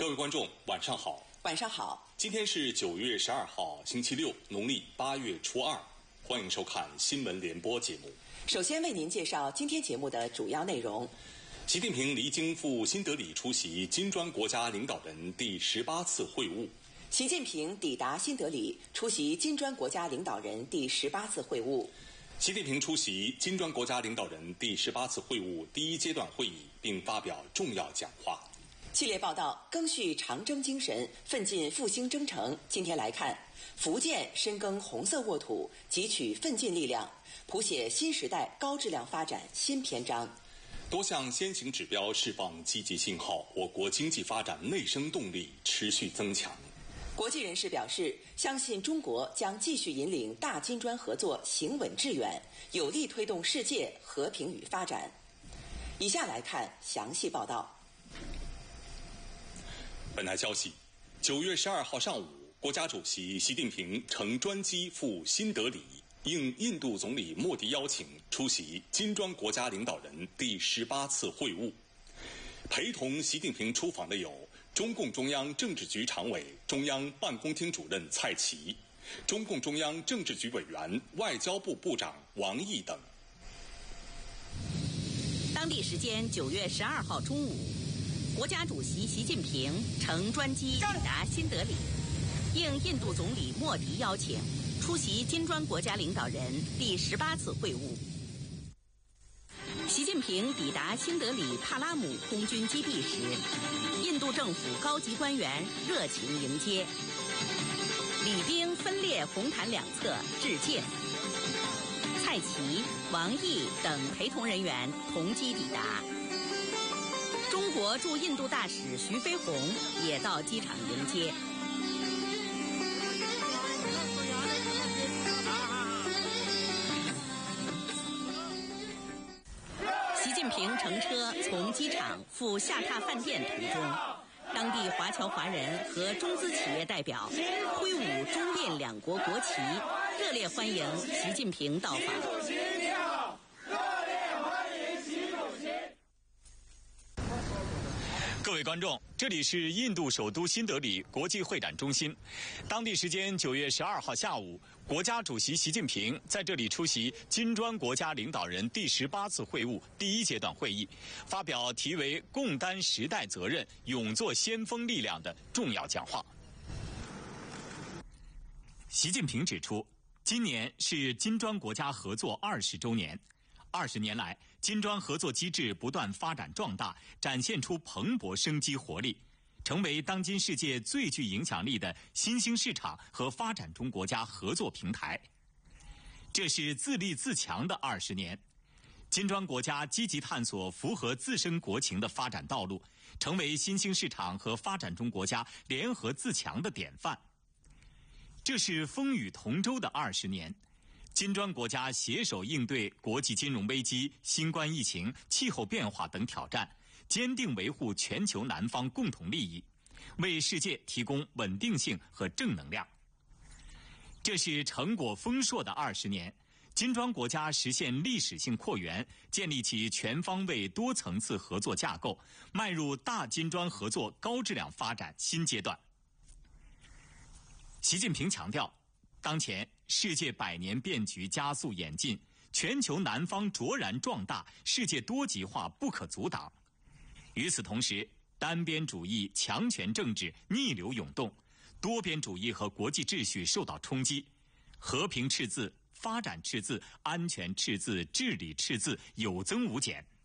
各位观众，晚上好。 晚上好。 今天是9月12号，星期六，农历8月初2。欢迎收看新闻联播节目。 首先为您介绍今天节目的主要内容。 习近平离京赴新德里出席金砖国家领导人第18次会晤。 习近平抵达新德里出席金砖国家领导人第18次会晤。 习近平出席金砖国家领导人第18次会晤第1阶段会议，并发表重要讲话。 系列报道赓续长征精神，奋进复兴征程。今天来看，福建深耕红色沃土，汲取奋进力量，谱写新时代高质量发展新篇章。 多项先行指标释放积极信号，我国经济发展内生动力持续增强。 国际人士表示，相信中国将继续引领大金砖合作行稳致远，有力推动世界和平与发展。以下来看详细报道。 本台消息，9月12号上午，国家主席习近平乘专机赴新德里，应印度总理莫迪邀请，出席金砖国家领导人第18次会晤。陪同习近平出访的有中共中央政治局常委、中央办公厅主任蔡奇，中共中央政治局委员、外交部部长王毅等。 当地时间9月12号中午，国家主席习近平乘专机抵达新德里，应印度总理莫迪邀请，出席金砖国家领导人第18次会晤。习近平抵达新德里帕拉姆空军基地时，印度政府高级官员热情迎接，礼兵分列红毯两侧致敬。蔡奇、王毅等陪同人员同机抵达。中国驻印度大使徐飞鸿也到机场迎接。习近平乘车从机场赴下榻饭店途中，当地华侨华人和中资企业代表挥舞中印两国国旗，热烈欢迎习近平到访。 各位观众，这里是印度首都新德里国际会展中心。当地时间9月12号下午，国家主席习近平在这里出席金砖国家领导人第18次会晤第1阶段会议，发表题为“共担时代责任，勇做先锋力量”的重要讲话。习近平指出，今年是金砖国家合作20周年。20年来，金砖合作机制不断发展壮大，展现出蓬勃生机活力，成为当今世界最具影响力的新兴市场和发展中国家合作平台。这是自立自强的20年，金砖国家积极探索符合自身国情的发展道路，成为新兴市场和发展中国家联合自强的典范。这是风雨同舟的20年。金砖国家携手应对国际金融危机、新冠疫情、气候变化等挑战，坚定维护全球南方共同利益，为世界提供稳定性和正能量。这是成果丰硕的20年，金砖国家实现历史性扩员，建立起全方位多层次合作架构，迈入大金砖合作高质量发展新阶段。习近平强调，当前世界百年变局加速演进，全球南方卓然壮大，世界多极化不可阻挡。与此同时，单边主义、强权政治逆流涌动，多边主义和国际秩序受到冲击，和平赤字、发展赤字、安全赤字、治理赤字有增无减。